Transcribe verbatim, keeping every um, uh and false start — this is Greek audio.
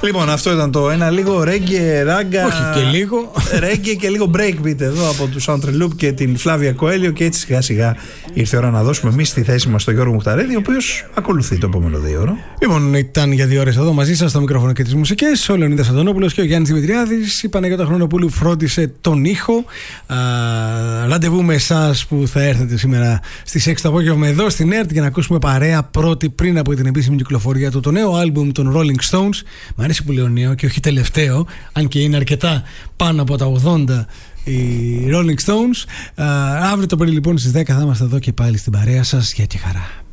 Λοιπόν, αυτό ήταν το ένα λίγο ρέγγε, ράγκα. Όχι και λίγο. Ρέγγε και λίγο breakbeat εδώ από του Soundtree Loop και την Φλάβια Κοέλιο. Και έτσι σιγά σιγά ήρθε η ώρα να δώσουμε εμεί τη θέση μα στον Γιώργο Μουχταρέδη, ο οποίο ακολουθεί το επόμενο δύο ώρο. Λοιπόν, ήταν για δύο ώρες εδώ μαζί σας στο μικρόφωνο και τις μουσικές. Ο Λεωνίδας Αντωνόπουλος και ο Γιάννης Δημητριάδης. Η Παναγιώτα Χρονοπούλου φρόντισε τον ήχο. Α, ραντεβού με εσάς που θα έρθετε σήμερα στις έξι το απόγευμα εδώ στην ΕΡΤ για να ακούσουμε παρέα πρώτη πριν από την επίσημη κυκλοφορία του το νέο άλμπουμ των Rolling Stones. Μ' αρέσει που λέω νέο και όχι τελευταίο, αν και είναι αρκετά πάνω από τα ογδόντα οι Rolling Stones. Α, αύριο το πρωί λοιπόν στις δέκα θα είμαστε εδώ και πάλι στην παρέα σας. Γεια και χαρά.